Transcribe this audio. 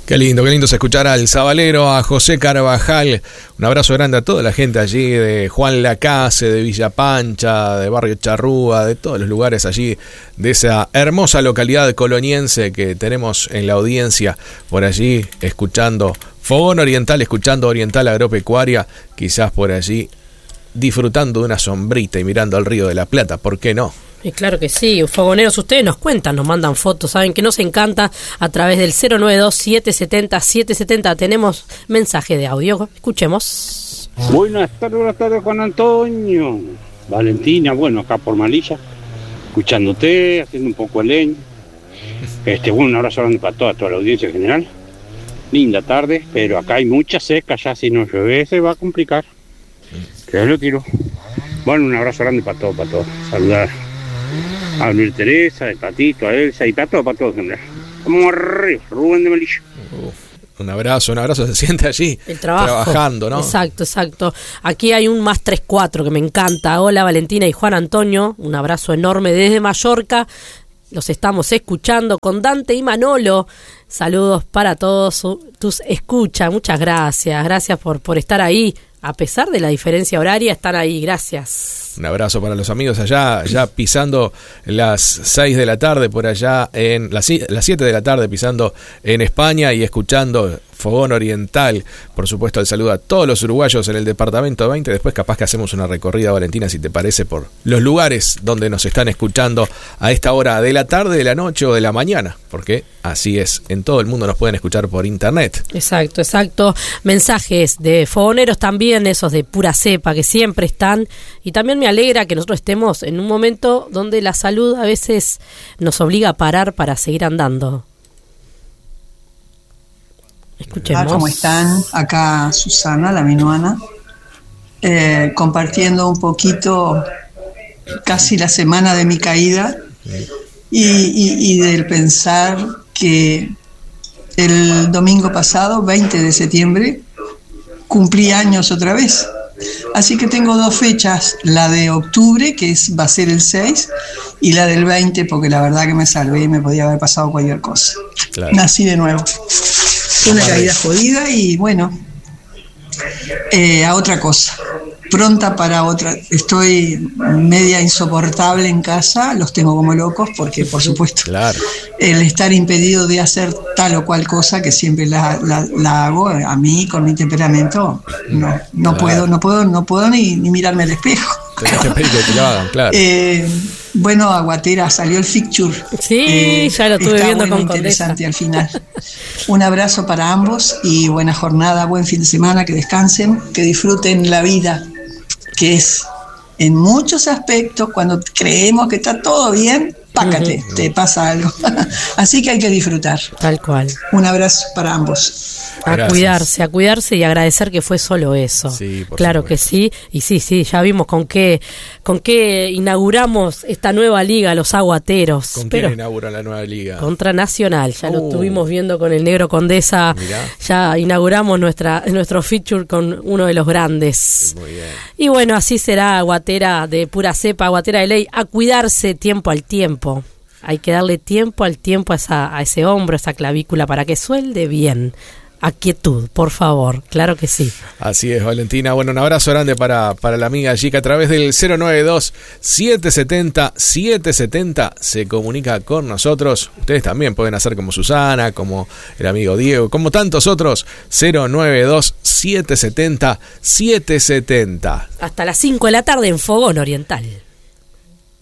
Qué lindo escuchar al Sabalero, a José Carvajal. Un abrazo grande a toda la gente allí de Juan Lacase, de Villa Pancha, de Barrio Charrúa, de todos los lugares allí, de esa hermosa localidad coloniense que tenemos en la audiencia por allí, escuchando Fogón Oriental, escuchando Oriental Agropecuaria, quizás por allí disfrutando de una sombrita y mirando al Río de la Plata, ¿por qué no? Y claro que sí, fogoneros, ustedes nos cuentan, nos mandan fotos, saben que nos encanta a través del 092-770-770. Tenemos mensaje de audio, escuchemos. Buenas tardes Juan Antonio. Valentina, bueno, acá por Malilla, escuchándote, haciendo un poco de leña. Un abrazo grande para toda la audiencia en general. Linda tarde, pero acá hay mucha seca, ya si no llueve se va a complicar. Que lo tiro. Bueno, un abrazo grande para todos. Saludar a Luis Teresa, al Patito, a Elsa y para todos en general. Vamos arriba, Rubén de Malilla. Un abrazo, se siente allí el trabajo, trabajando, ¿no? Exacto. Aquí hay un más 34 que me encanta. Hola Valentina y Juan Antonio, un abrazo enorme desde Mallorca. Los estamos escuchando con Dante y Manolo. Saludos para todos tus escuchas. Muchas gracias por estar ahí. A pesar de la diferencia horaria, están ahí. Gracias. Un abrazo para los amigos allá, ya pisando las 6 de la tarde, por allá en las 7 de la tarde, pisando en España y escuchando Fogón Oriental. Por supuesto, el saludo a todos los uruguayos en el departamento 20. Después capaz que hacemos una recorrida, Valentina, si te parece, por los lugares donde nos están escuchando a esta hora de la tarde, de la noche o de la mañana, porque así es, en todo el mundo nos pueden escuchar por internet. Exacto. Mensajes de fogoneros también, esos de pura cepa que siempre están, y también me alegra que nosotros estemos en un momento donde la salud a veces nos obliga a parar para seguir andando. Escuchemos. ¿Cómo están? Acá Susana, la minuana, compartiendo un poquito casi la semana de mi caída y del pensar que el domingo pasado, 20 de septiembre, cumplí años otra vez. Así que tengo 2 fechas, la de octubre, que va a ser el 6, y la del 20, porque la verdad que me salvé y me podía haber pasado cualquier cosa. Claro. Nací de nuevo. Una caída jodida y bueno, a otra cosa, pronta para otra. Estoy media insoportable en casa, los tengo como locos porque por supuesto el estar impedido de hacer tal o cual cosa que siempre la hago, a mí con mi temperamento no puedo ni mirarme al espejo. Tenés que pedir que te lo hagan, claro. Bueno, Aguatera, salió el Ficture. Sí, ya lo estuve viendo con interesante al final. Un abrazo para ambos y buena jornada, buen fin de semana, que descansen, que disfruten la vida, que es en muchos aspectos, cuando creemos que está todo bien, pácate, te pasa algo. Así que hay que disfrutar. Tal cual. Un abrazo para ambos. A cuidarse y agradecer que fue solo eso. Sí, claro que sí. Y sí, ya vimos con qué inauguramos esta nueva liga, los aguateros. ¿Con quién inauguran la nueva liga? Contra Nacional, ya lo estuvimos viendo con el Negro Condesa. Mirá. Ya inauguramos nuestro feature con uno de los grandes. Muy bien. Y bueno, así será Aguatera de pura cepa, Aguatera de ley, a cuidarse tiempo al tiempo. Hay que darle tiempo al tiempo a ese hombro, a esa clavícula, para que suelde bien. A quietud, por favor, claro que sí. Así es, Valentina. Bueno, un abrazo grande para la amiga allí que a través del 092-770-770 se comunica con nosotros. Ustedes también pueden hacer como Susana, como el amigo Diego, como tantos otros. 092-770-770. Hasta las 5 de la tarde en Fogón Oriental.